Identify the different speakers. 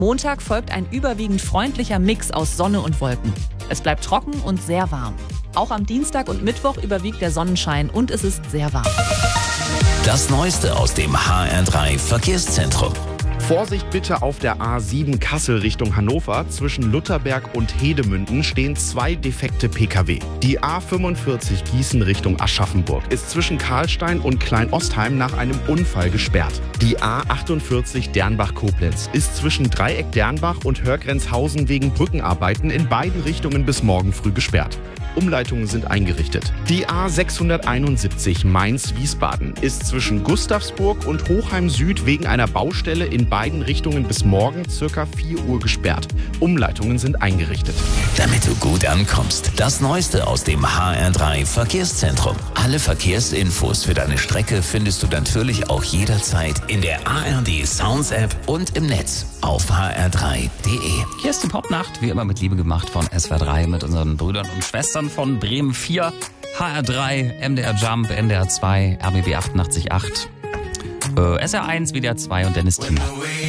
Speaker 1: Montag folgt ein überwiegend freundlicher Mix aus Sonne und Wolken. Es bleibt trocken und sehr warm. Auch am Dienstag und Mittwoch überwiegt der Sonnenschein und es ist sehr warm.
Speaker 2: Das Neueste aus dem HR3 Verkehrszentrum.
Speaker 3: Vorsicht bitte auf der A7 Kassel Richtung Hannover. Zwischen Lutherberg und Hedemünden stehen 2 defekte Pkw. Die A45 Gießen Richtung Aschaffenburg ist zwischen Karlstein und Kleinostheim nach einem Unfall gesperrt. Die A48 Dernbach-Koblenz ist zwischen Dreieck Dernbach und Hörgrenzhausen wegen Brückenarbeiten in beiden Richtungen bis morgen früh gesperrt. Umleitungen sind eingerichtet. Die A671 Mainz-Wiesbaden ist zwischen Gustavsburg und Hochheim Süd wegen einer Baustelle in beiden Richtungen bis morgen ca. 4 Uhr gesperrt. Umleitungen sind eingerichtet.
Speaker 2: Damit du gut ankommst, das Neueste aus dem HR3 Verkehrszentrum. Alle Verkehrsinfos für deine Strecke findest du natürlich auch jederzeit in der ARD Sounds App und im Netz auf hr3.de.
Speaker 4: Hier ist die Popnacht, wie immer mit Liebe gemacht von SWR3 mit unseren Brüdern und Schwestern von Bremen 4, HR3, MDR Jump, NDR 2, RBB 88.8, SR1, WDR 2 und Dennis Thiemann.